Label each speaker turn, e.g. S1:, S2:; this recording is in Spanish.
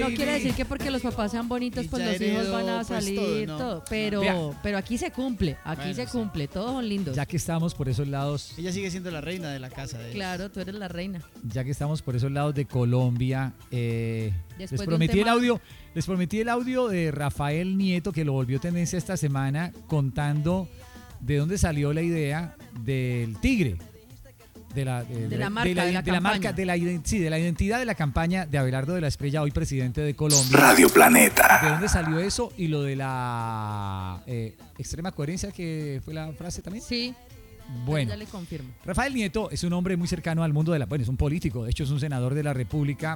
S1: no quiere decir que porque los papás sean bonitos, pues los hijos van a salir, todo. Pero aquí se cumple, todos son lindos.
S2: Ya que estamos por esos lados.
S3: Ella sigue siendo la reina de la casa de ellos.
S1: Claro, tú eres la reina.
S2: Ya que estamos por esos lados de Colombia, les prometí el audio de Rafael Nieto, que lo volvió tendencia esta semana, contando de dónde salió la idea del tigre. De la identidad de la campaña de Abelardo de la Espriella, hoy presidente de Colombia.
S4: Radio Planeta.
S2: ¿De dónde salió eso? Y lo de la extrema coherencia, que fue la frase también.
S1: Sí.
S2: Bueno,
S1: ya le confirmo.
S2: Rafael Nieto es un hombre muy cercano al mundo es un político, de hecho es un senador de la República.